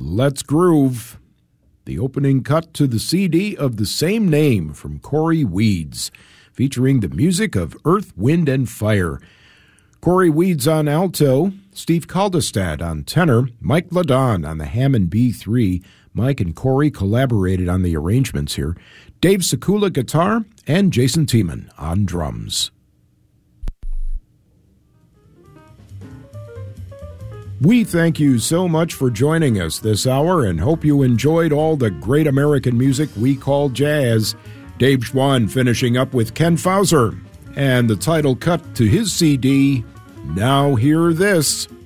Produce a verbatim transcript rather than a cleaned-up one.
Let's Groove, the opening cut to the C D of the same name from Cory Weeds, featuring the music of Earth, Wind, and Fire. Cory Weeds on alto, Steve Kaldestad on tenor, Mike Ladon on the Hammond B three. Mike and Cory collaborated on the arrangements here. Dave Sekula guitar, and Jason Tiemann on drums. We thank you so much for joining us this hour and hope you enjoyed all the great American music we call jazz. Dave Schwann finishing up with Ken Fauser and the title cut to his C D, Now Hear This.